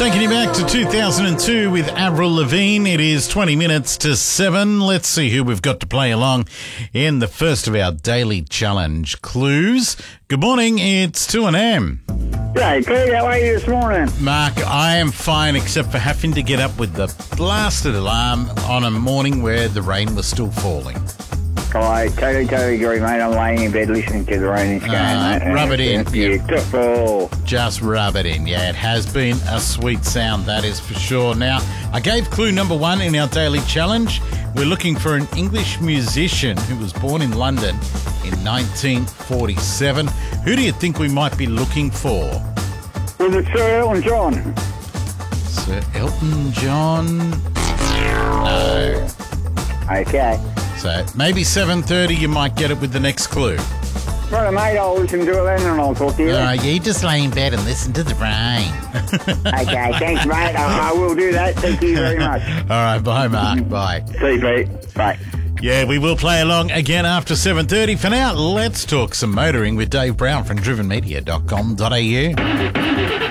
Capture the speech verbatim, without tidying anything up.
Taking you back to two thousand two with Avril Lavigne. It is twenty minutes to seven. Let's see who we've got to play along in the first of our daily challenge clues. Good morning, it's two and M. Hey, Craig, how are you this morning? Mark, I am fine except for having to get up with the blasted alarm on a morning where the rain was still falling. Oh, I totally, totally agree, mate. I'm laying in bed listening to the rain is going, Uh, mate. rub it in. Beautiful. Just rub it in. Yeah, it has been a sweet sound, that is for sure. Now, I gave clue number one in our daily challenge. We're looking for an English musician who was born in London in nineteen forty-seven. Who do you think we might be looking for? Was it Sir Elton John? Sir Elton John? No. Okay. So maybe seven thirty you might get it with the next clue. Right, mate, I'll listen to it then and I'll talk to you. Uh, you just lay in bed and listen to the rain. Okay, thanks, mate. I, I will do that. Thank you very much. All right, bye, Mark. Bye. See you, Pete. Bye. Yeah, we will play along again after seven thirty. For now, let's talk some motoring with Dave Brown from driven media dot com dot a u.